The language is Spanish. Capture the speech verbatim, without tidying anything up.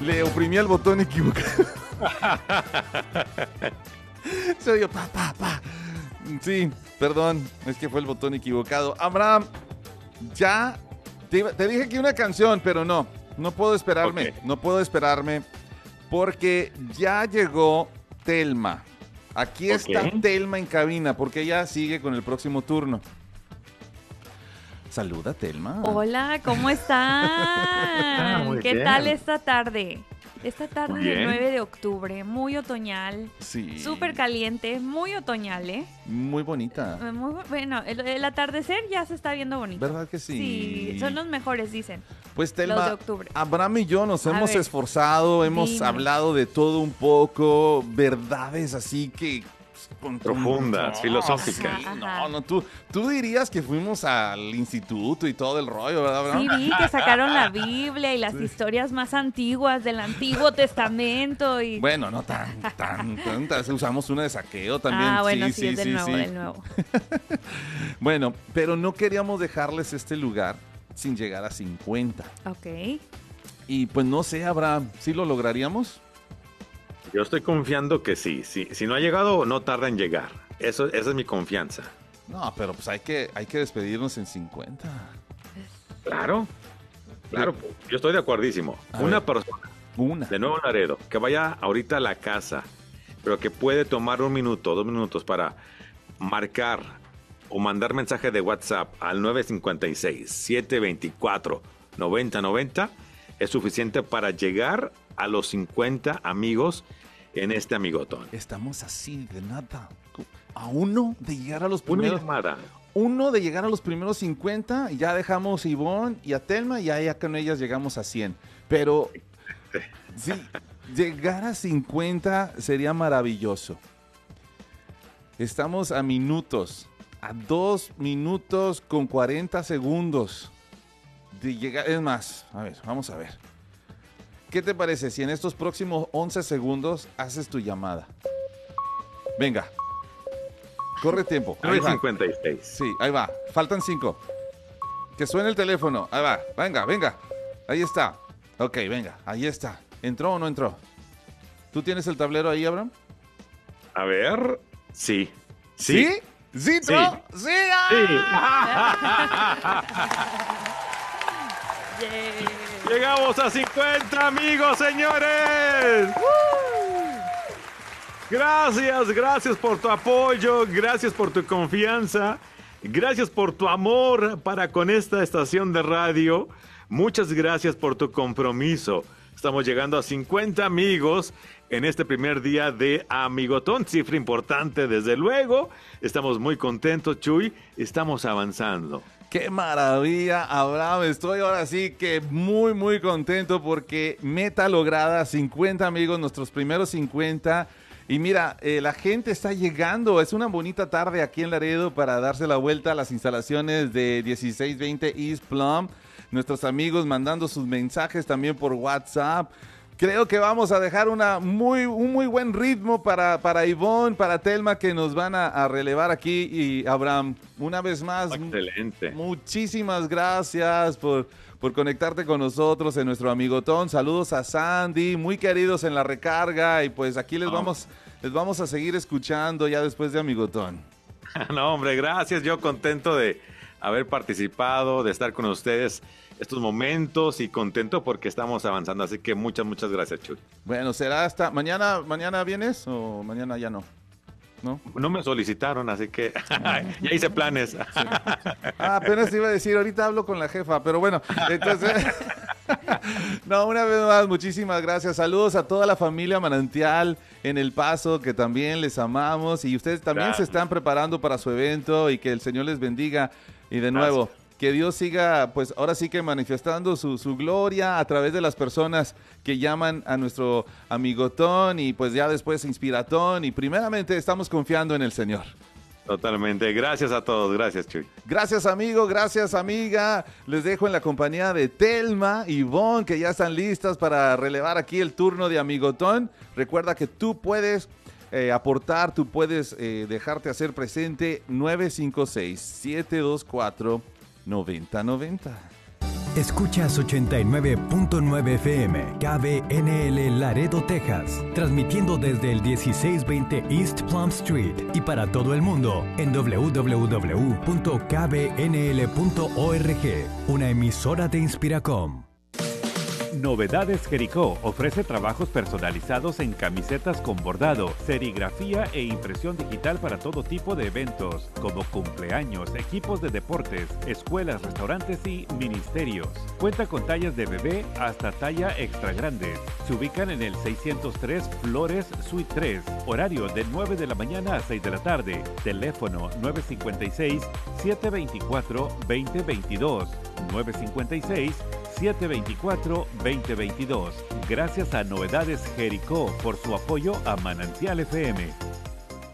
Le oprimí el botón equivocado. Se oyó pa, pa, pa. Sí, perdón, es que fue el botón equivocado. Abraham, ya te, te dije que una canción, pero no, no puedo esperarme, okay. no puedo esperarme porque ya llegó Telma. Aquí está okay. Telma en cabina porque ella sigue con el próximo turno. Saluda, Telma. Hola, ¿cómo están? Ah, ¿Qué bien. tal esta tarde? Esta tarde del nueve de octubre, muy otoñal, sí. súper caliente, muy otoñal, ¿eh? Muy bonita. Muy, bueno, el, el atardecer ya se está viendo bonito. ¿Verdad que sí? Sí, son los mejores, dicen. Pues Telma, los de octubre. Abraham y yo nos A hemos ver, esforzado, hemos dime. hablado de todo un poco, verdades así que... Con, profundas, no, filosóficas. Sí, no, no, tú, tú dirías que fuimos al instituto y todo el rollo, ¿verdad, Abraham? Sí, vi que sacaron la Biblia y las sí. historias más antiguas del Antiguo Testamento. Y... Bueno, no tan, tan, tantas. Usamos una de saqueo también. Ah, bueno, sí, sí, sí, es del sí, nuevo, sí. del nuevo. Bueno, pero no queríamos dejarles este lugar sin llegar a cincuenta. Ok. Y pues no sé, Abraham, ¿sí lo lograríamos? Yo estoy confiando que sí. Si, si no ha llegado, no tarda en llegar. Eso, esa es mi confianza. No, pero pues hay que, hay que despedirnos en cincuenta. Claro. Claro, yo estoy de acuerdísimo. A Una ver. persona Una. de Nuevo Laredo que vaya ahorita a la casa, pero que puede tomar un minuto, dos minutos para marcar o mandar mensaje de WhatsApp al nueve cinco seis, siete dos cuatro, nueve cero nueve cero, es suficiente para llegar a los cincuenta amigos en este amigotón. Estamos así de nada. A uno de llegar a los primeros... Una uno de llegar a los primeros cincuenta, y ya dejamos a Ivonne y a Telma, y ya, ya con ellas llegamos a cien. Pero sí, llegar a cincuenta sería maravilloso. Estamos a minutos, a dos minutos con cuarenta segundos de llegar. Es más, a ver, vamos a ver. ¿Qué te parece si en estos próximos once segundos haces tu llamada? Venga. Corre tiempo. nueve cincuenta y seis. Sí, ahí va. Faltan cinco. Que suene el teléfono. Ahí va. Venga, venga. Ahí está. Ok, venga. Ahí está. ¿Entró o no entró? ¿Tú tienes el tablero ahí, Abraham? A ver. Sí. ¿Sí? ¿Sí? ¿Sí? Sí. ¿No? ¡Sí! ¡Ah! Sí. Llegamos a cincuenta, amigos, señores. Gracias, gracias por tu apoyo, gracias por tu confianza, gracias por tu amor para con esta estación de radio. Muchas gracias por tu compromiso. Estamos llegando a cincuenta amigos en este primer día de Amigotón, cifra importante desde luego. Estamos muy contentos, Chuy, estamos avanzando. ¡Qué maravilla, Abraham! Estoy ahora sí que muy, muy contento porque meta lograda, cincuenta amigos, nuestros primeros cincuenta. Y mira, eh, la gente está llegando, es una bonita tarde aquí en Laredo para darse la vuelta a las instalaciones de dieciséis veinte East Plum. Nuestros amigos mandando sus mensajes también por WhatsApp. Creo que vamos a dejar una muy, un muy buen ritmo para, para Ivonne, para Telma, que nos van a, a relevar aquí. Y Abraham, una vez más, excelente. Muchísimas gracias por, por conectarte con nosotros en nuestro amigotón. Saludos a Sandy, muy queridos en la recarga. Y pues aquí les, oh. vamos, les vamos a seguir escuchando ya después de amigotón. No, hombre, gracias. Yo contento de haber participado, de estar con ustedes estos momentos y contento porque estamos avanzando, así que muchas, muchas gracias, Chuy. Bueno, será hasta mañana. ¿Mañana vienes o mañana ya no? ¿No? No me solicitaron, así que ya hice planes. Sí. Ah, apenas te iba a decir, ahorita hablo con la jefa, pero bueno, entonces... No, una vez más, muchísimas gracias. Saludos a toda la familia Manantial en El Paso, que también les amamos, y ustedes también claro. se están preparando para su evento, y que el Señor les bendiga. Y de nuevo, gracias. Que Dios siga, pues ahora sí que manifestando su, su gloria a través de las personas que llaman a nuestro amigotón, y pues ya después inspiratón, y primeramente estamos confiando en el Señor. Totalmente. Gracias a todos. Gracias, Chuy. Gracias, amigo. Gracias, amiga. Les dejo en la compañía de Telma y Ivonne, que ya están listas para relevar aquí el turno de amigotón. Recuerda que tú puedes eh, aportar, tú puedes eh, dejarte hacer presente. Nueve cinco seis, siete dos cuatro, nueve cero nueve cero. Escuchas ochenta y nueve punto nueve F M, K B N L Laredo, Texas, transmitiendo desde el dieciséis veinte East Plum Street y para todo el mundo en doble u doble u doble u punto k b n l punto org, una emisora de Inspiracom. Novedades Jericó ofrece trabajos personalizados en camisetas con bordado, serigrafía e impresión digital para todo tipo de eventos, como cumpleaños, equipos de deportes, escuelas, restaurantes y ministerios. Cuenta con tallas de bebé hasta talla extra grande. Se ubican en el seiscientos tres Flores Suite tres. Horario de nueve de la mañana a seis de la tarde. Teléfono nueve cinco seis, siete dos cuatro, dos cero dos dos. nueve cinco seis, siete dos cuatro, dos cero dos dos. Gracias a Novedades Jericó por su apoyo a Manantial F M.